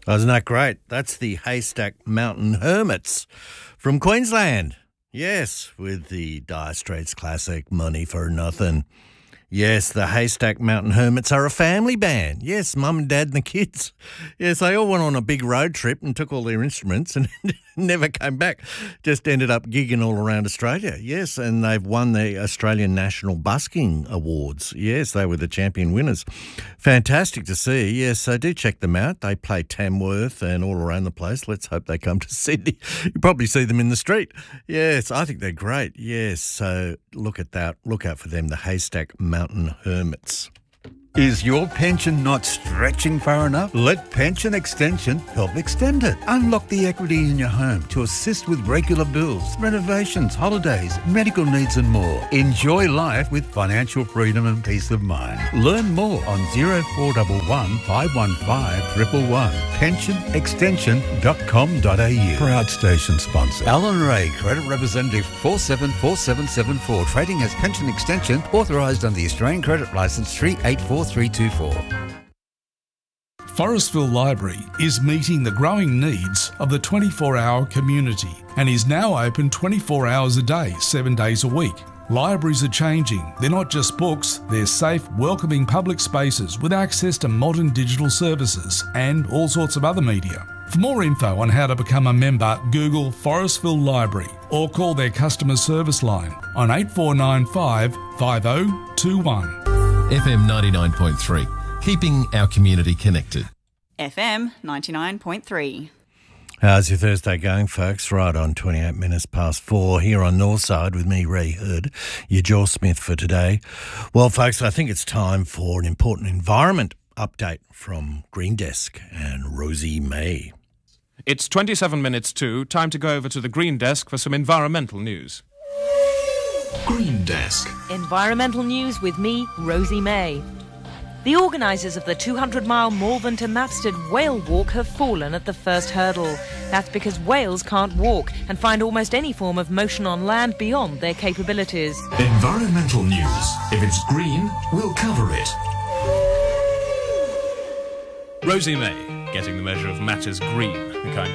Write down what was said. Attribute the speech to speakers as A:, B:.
A: Isn't that great? That's the Haystack Mountain Hermits from Queensland. Yes, with the Dire Straits classic, Money for Nothing. Yes, the Haystack Mountain Hermits are a family band. Yes, mum and dad and the kids. Yes, they all went on a big road trip and took all their instruments and never came back. Just ended up gigging all around Australia. Yes, and they've won the Australian National Busking Awards. Yes, they were the champion winners. Fantastic to see. Yes, so do check them out. They play Tamworth and all around the place. Let's hope they come to Sydney. You probably see them in the street. Yes, I think they're great. Yes, so look at that. Look out for them, the Haystack Mountain Hermits.
B: Is your pension not stretching far enough? Let Pension Extension help extend it. Unlock the equity in your home to assist with regular bills, renovations, holidays, medical needs and more. Enjoy life with financial freedom and peace of mind. Learn more on 0411 515 111. pensionextension.com.au. Proud station sponsor. Alan Ray, Credit Representative 474774. Trading as Pension Extension, authorised under the Australian Credit Licence 384324.
C: Forestville Library is meeting the growing needs of the 24-hour community and is now open 24 hours a day, 7 days a week. Libraries are changing. They're not just books, they're safe, welcoming public spaces with access to modern digital services and all sorts of other media. For more info on how to become a member, Google Forestville Library or call their customer service line on 8495 5021.
D: FM 99.3, keeping our community connected.
E: FM 99.3.
A: How's your Thursday going, folks? Right on 28 minutes past 4 here on Northside with me, Ray Hurd, your Joel Smith for today. Well, folks, I think it's time for an important environment update from Green Desk and Rosie May.
F: It's 27 minutes to. Time to go over to the Green Desk for some environmental news.
D: Green Desk.
G: Environmental news with me, Rosie May. The organisers of the 200-mile Malvern to Mapstead Whale Walk have fallen at the first hurdle. That's because whales can't walk and find almost any form of motion on land beyond their capabilities.
D: Environmental news. If it's green, we'll cover it.
F: Rosie May, getting the measure of matters green, the kind of